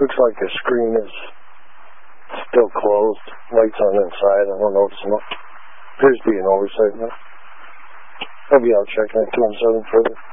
Looks like the screen is still closed. Lights on inside. I don't know if it's not. Appears to be an oversight now. I'll be out checking at 217 further.